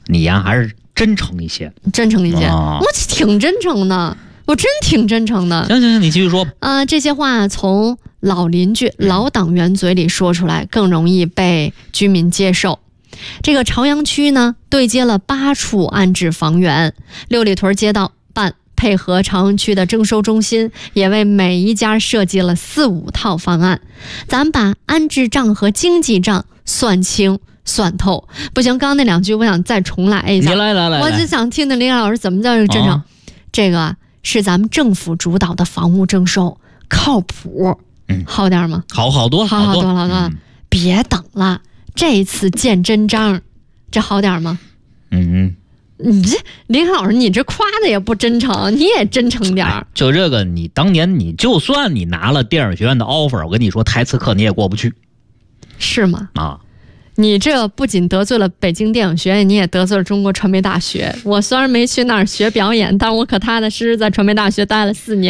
你呀还是真诚一些， 我挺真诚的，我真挺真诚的。 行，你继续说。 这些话从老邻居、老党员嘴里说出来，更容易被居民接受。这个朝阳区呢，对接了8处安置房源，六里屯街道办配合朝阳区的征收中心，也为每一家设计了4、5套方案。咱们把安置账和经济账算清算透。不行，刚刚那2句我想再重来一下。 你来， 我就想听听林老师怎么叫这个真诚。这个是咱们政府主导的房屋征收，靠谱。好点吗？ 好多了。 别等了，这次见真章，这好点吗？你这林老师，你这夸的也不真诚，你也真诚点就这个，你当年你就算你拿了电影学院的 offer， 我跟你说台词课你也过不去， 是吗？你这不仅得罪了北京电影学院，你也得罪了中国传媒大学。我虽然没去那儿学表演，但我可踏踏实实在传媒大学待了4年。